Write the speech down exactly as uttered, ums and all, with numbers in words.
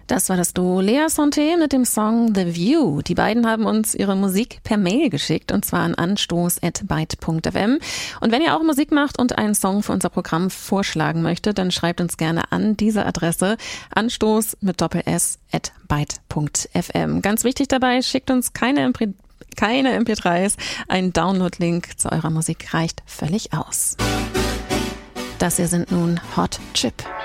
Das war das Duo Lea Santé mit dem Song The View. Die beiden haben uns ihre Musik per Mail geschickt, und zwar an anstoß at byte punkt f m. Und wenn ihr auch Musik macht und einen Song für unser Programm vorschlagen möchtet, dann schreibt uns gerne an diese Adresse anstoß mit Doppel-S at byte punkt f m. Ganz wichtig dabei, schickt uns keine M P keine M P drei s. Ein Download-Link zu eurer Musik reicht völlig aus. Das hier sind nun Hot Chip.